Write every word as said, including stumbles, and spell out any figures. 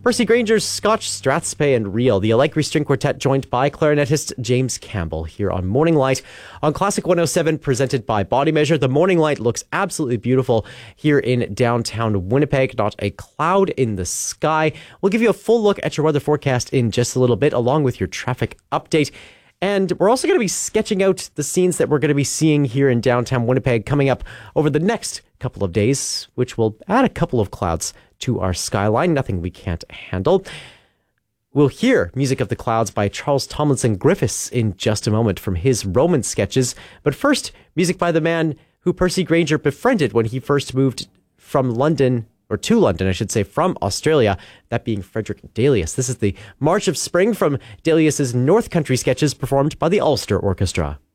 Percy Granger's Scotch, Strathspey and Reel, the Allegri String Quartet joined by clarinetist James Campbell here on Morning Light on Classic one oh seven, presented by Body Measure. The Morning Light looks absolutely beautiful here in downtown Winnipeg. Not a cloud in the sky. We'll give you a full look at your weather forecast in just a little bit, along with your traffic update. And we're also going to be sketching out the scenes that we're going to be seeing here in downtown Winnipeg coming up over the next couple of days, which will add a couple of clouds to our skyline. Nothing we can't handle. We'll hear Music of the Clouds by Charles Tomlinson Griffiths in just a moment from his Roman sketches. But first, music by the man who Percy Granger befriended when he first moved from London, or to London, I should say, from Australia, that being Frederick Delius. This is the March of Spring from Delius's North Country sketches performed by the Ulster Orchestra.